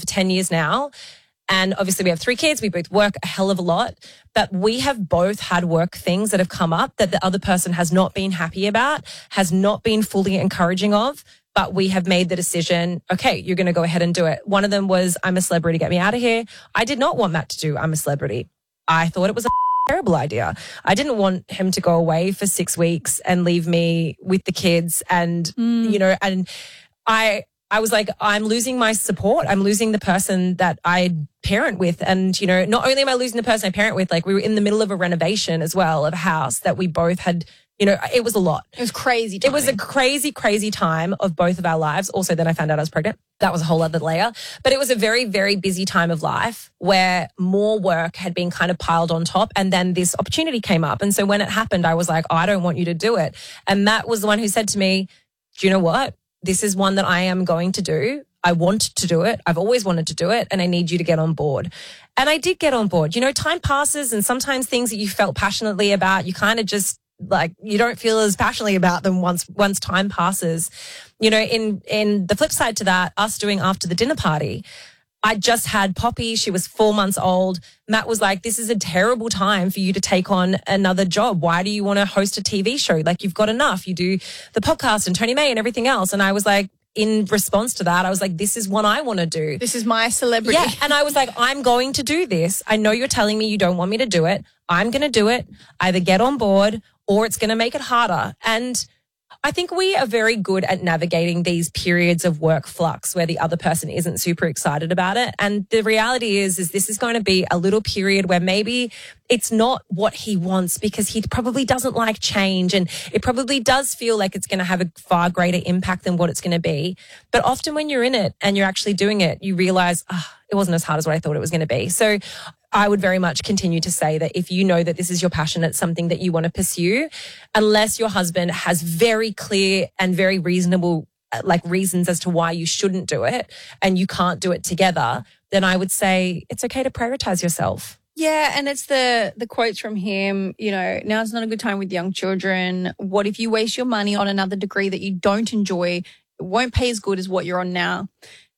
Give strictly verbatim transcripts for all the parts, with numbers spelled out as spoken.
for ten years now. And obviously we have three kids. We both work a hell of a lot, but we have both had work things that have come up that the other person has not been happy about, has not been fully encouraging of, but we have made the decision, okay, you're going to go ahead and do it. One of them was, I'm a celebrity, get me out of here. I did not want Matt to do I'm a celebrity. I thought it was a terrible idea. I didn't want him to go away for six weeks and leave me with the kids and, mm. you know, and I... I was like, I'm losing my support. I'm losing the person that I parent with. And, you know, not only am I losing the person I parent with, like we were in the middle of a renovation as well of a house that we both had, you know, it was a lot. It was crazy timing. It was a crazy, crazy time of both of our lives. Also, then I found out I was pregnant. That was a whole other layer. But it was a very, very busy time of life where more work had been kind of piled on top. And then this opportunity came up. And so when it happened, I was like, oh, I don't want you to do it. And Matt was the one who said to me, do you know what? This is one that I am going to do. I want to do it. I've always wanted to do it, and I need you to get on board. And I did get on board. You know, time passes, and sometimes things that you felt passionately about, you kind of just like, you don't feel as passionately about them once once time passes. You know, in in the flip side to that, us doing After the Dinner Party, I just had Poppy. She was four months old. Matt was like, this is a terrible time for you to take on another job. Why do you want to host a T V show? Like, you've got enough. You do the podcast and Tony May and everything else. And I was like, in response to that, I was like, this is what I want to do. This is my celebrity. Yeah. And I was like, I'm going to do this. I know you're telling me you don't want me to do it. I'm going to do it. Either get on board or it's going to make it harder. And I think we are very good at navigating these periods of work flux where the other person isn't super excited about it. And the reality is, is this is going to be a little period where maybe it's not what he wants because he probably doesn't like change. And it probably does feel like it's going to have a far greater impact than what it's going to be. But often when you're in it and you're actually doing it, you realize, oh, it wasn't as hard as what I thought it was going to be. So I would very much continue to say that if you know that this is your passion, it's something that you want to pursue, unless your husband has very clear and very reasonable like reasons as to why you shouldn't do it and you can't do it together, then I would say it's okay to prioritize yourself. Yeah, and it's the the quotes from him, you know, now's not a good time with young children. What if you waste your money on another degree that you don't enjoy? It won't pay as good as what you're on now.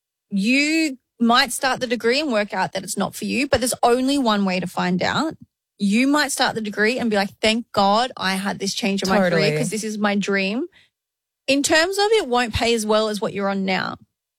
You might start the degree and work out that it's not for you, but there's only one way to find out. You might start the degree and be like, thank God I had this change in my Totally. career because this is my dream. In terms of it won't pay as well as what you're on now.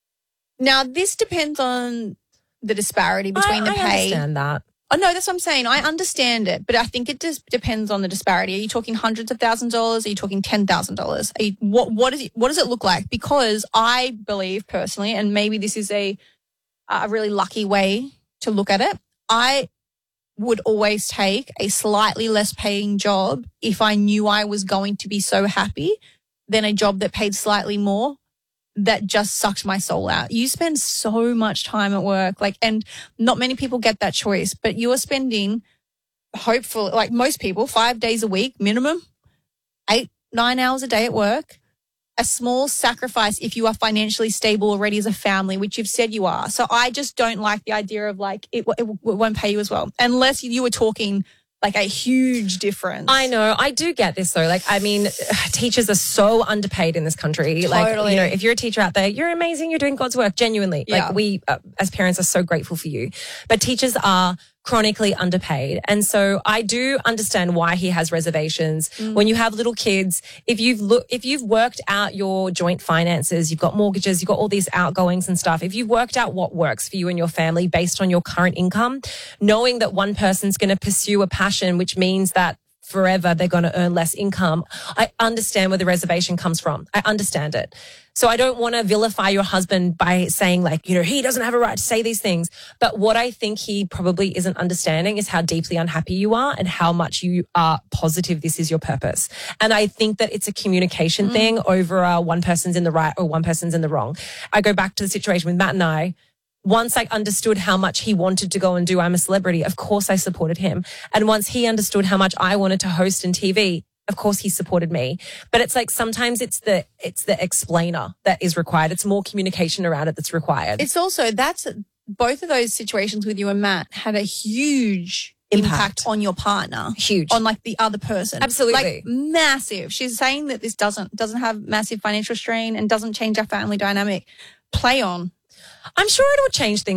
Now, this depends on the disparity between I, the I pay. understand that. Oh, no, that's what I'm saying. I understand it, but I think it just depends on the disparity. Are you talking hundreds of thousands of dollars? Are you talking ten thousand dollars? Are you, what, what, is it, what does it look like? Because I believe personally, and maybe this is a a really lucky way to look at it, I would always take a slightly less paying job if I knew I was going to be so happy than a job that paid slightly more that just sucked my soul out. You spend so much time at work, like, and not many people get that choice, but you are spending, hopefully, like most people, five days a week minimum, eight, nine hours a day at work. A small sacrifice if you are financially stable already as a family, which you've said you are. So I just don't like the idea of like it, it, it won't pay you as well unless you were talking like a huge difference. I know. I do get this though. Like, I mean, teachers are so underpaid in this country. Like, Totally. you know, if you're a teacher out there, you're amazing. You're doing God's work, genuinely. Yeah. Like we, uh, as parents, are so grateful for you. But teachers are chronically underpaid. And so I do understand why he has reservations. Mm. When you have little kids, if you've look, if you've worked out your joint finances, you've got mortgages, you've got all these outgoings and stuff. If you've worked out what works for you and your family based on your current income, knowing that one person's going to pursue a passion, which means that forever they're going to earn less income. I understand where the reservation comes from. I understand it. So I don't want to vilify your husband by saying like, you know, he doesn't have a right to say these things. But what I think he probably isn't understanding is how deeply unhappy you are and how much you are positive this is your purpose. And I think that it's a communication mm. thing over uh, one person's in the right or one person's in the wrong. I go back to the situation with Matt and I. Once I understood how much he wanted to go and do I'm a Celebrity, of course I supported him. And once he understood how much I wanted to host in T V, of course he supported me. But it's like sometimes it's the it's the explainer that is required. It's more communication around it that's required. It's also, that's both of those situations with you and Matt had a huge impact, impact on your partner. Huge. On like the other person. Absolutely. Like massive. She's saying that this doesn't doesn't have massive financial strain and doesn't change our family dynamic. Play on. I'm sure it'll change things.